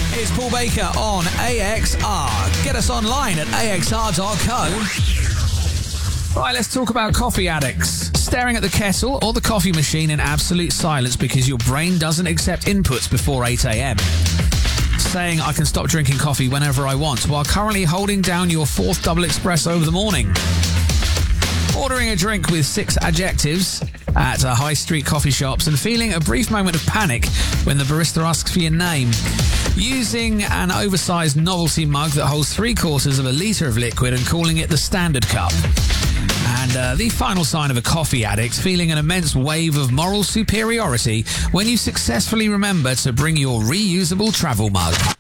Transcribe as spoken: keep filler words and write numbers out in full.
It's Paul Baker on A X R. Get us online at A X R dot co. Right, let's talk about coffee addicts. Staring at the kettle or the coffee machine in absolute silence because your brain doesn't accept inputs before eight a.m. Saying I can stop drinking coffee whenever I want while currently holding down your fourth double espresso of the morning. Ordering a drink with six adjectives at uh, high street coffee shops and feeling a brief moment of panic when the barista asks for your name. Using an oversized novelty mug that holds three quarters of a litre of liquid and calling it the standard cup. And uh, the final sign of a coffee addict, feeling an immense wave of moral superiority when you successfully remember to bring your reusable travel mug.